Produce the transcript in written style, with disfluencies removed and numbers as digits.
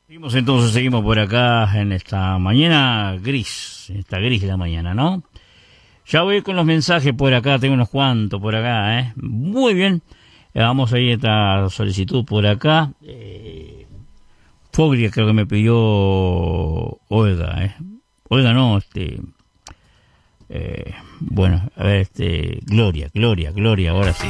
Seguimos por acá en esta mañana gris, esta gris de la mañana, ¿no? Ya voy con los mensajes por acá, tengo unos cuantos por acá, ¿eh? Muy bien, vamos a ir a esta solicitud por acá. Foglia creo que me pidió Olga, ¿eh? Olga no, bueno, a ver, Gloria, ahora sí.